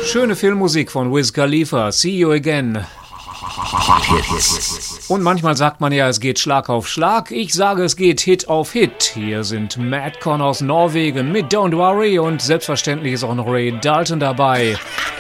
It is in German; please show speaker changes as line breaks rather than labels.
Schöne Filmmusik von Wiz Khalifa, See You Again. Und manchmal sagt man ja, es geht Schlag auf Schlag. Ich sage, es geht Hit auf Hit. Hier sind Madcon aus Norwegen mit Don't Worry und selbstverständlich ist auch noch Ray Dalton dabei.